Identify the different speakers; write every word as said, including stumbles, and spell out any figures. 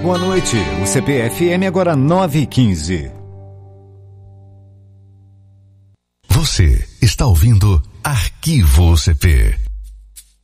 Speaker 1: Boa noite, o C P F M agora nove e quinze.
Speaker 2: Você está ouvindo Arquivo C P.